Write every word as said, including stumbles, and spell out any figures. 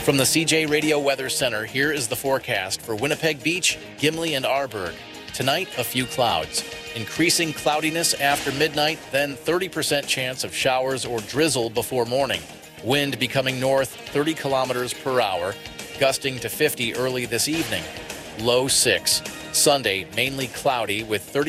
From the C J Radio Weather Center, here is the forecast for Winnipeg Beach, Gimli, and Arborg. Tonight, a few clouds. Increasing cloudiness after midnight, then thirty percent chance of showers or drizzle before morning. Wind becoming north thirty kilometers per hour, gusting to fifty early this evening. Low six. Sunday, mainly cloudy with thirty